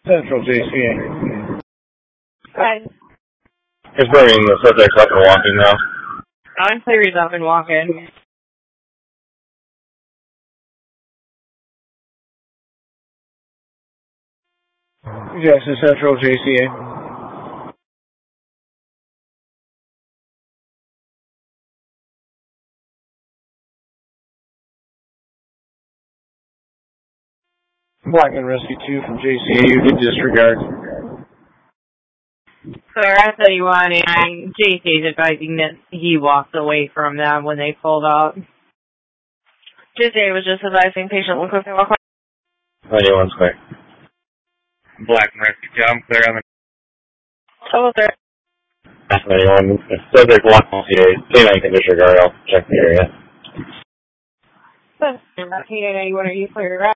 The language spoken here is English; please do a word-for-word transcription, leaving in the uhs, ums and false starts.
Central J C A. Hi. It's bringing the subject up and walking now. I'm cleared up and walking. Jackson Central J C A. Black and Rescue two from J C A, you can disregard. So R S thirty-one and J C is advising that he walked away from them when they pulled up. J C A was just advising patient look okay, walk. ninety-one's clear. Black and Rescue two, I'm clear on the... Oh, sir. ninety-one, subject walk on C A, C nine can disregard, I'll check the area. K nine ninety-one, are you clear, right?